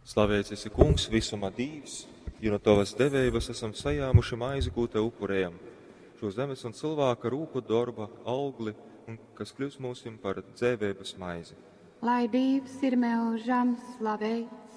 Slavēts esi, Kungs, visuma Dievs, jo no tavas devības esam sajāmuši maizi, ko te upurējam. Šo zemes un cilvēka rūku darba augli, un kas kļūs mūsim par dzēvības maizi. Lai Dievs ir mūžam slavēts.